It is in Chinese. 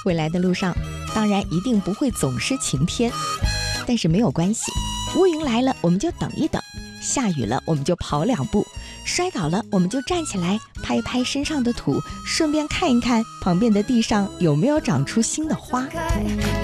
未来的路上当然一定不会总是晴天，但是没有关系，乌云来了我们就等一等，下雨了我们就跑2步，摔倒了我们就站起来拍拍身上的土，顺便看一看旁边的地上有没有长出新的花。